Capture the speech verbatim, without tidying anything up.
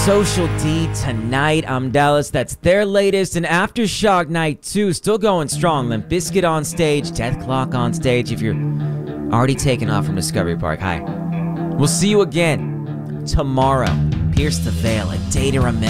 Social D tonight. I'm Dallas. That's their latest. And Aftershock Night two, still going strong. Limp Bizkit on stage, Death Clock on stage. If you're already taken off from Discovery Park, hi. We'll see you again tomorrow. Pierce the Veil, A Day to Remember.